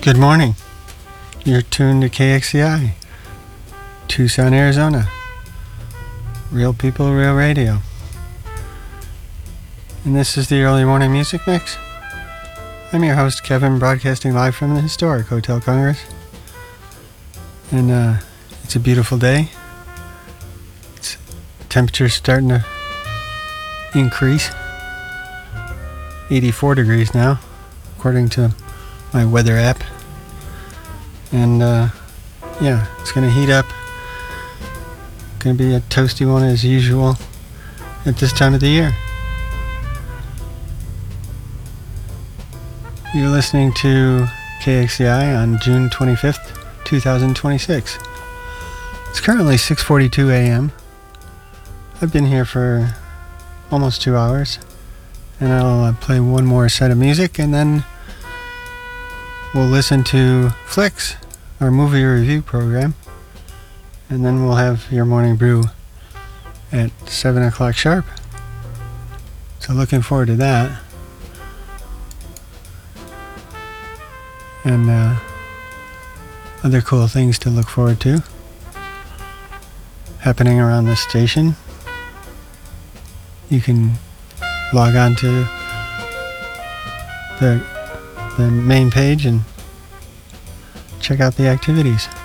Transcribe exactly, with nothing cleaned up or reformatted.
Good morning. You're tuned to K X C I, Tucson, Arizona. Real people, real radio. And this is the early morning music mix. I'm your host, Kevin, broadcasting live from the historic Hotel Congress. And uh, it's a beautiful day. It's, temperature's starting to increase. eighty-four degrees now, according to my weather app. And uh, yeah, it's going to heat up. Going to be a toasty one as usual at this time of the year. You're listening to K X C I on June twenty-fifth, twenty twenty-six. It's currently six forty-two a.m. I've been here for almost two hours, and I'll uh, play one more set of music, and then we'll listen to Flicks, our movie review program, and then we'll have your morning brew at seven o'clock sharp. So looking forward to that. And uh, other cool things to look forward to happening around this station. You can log on to the, the main page and check out the activities.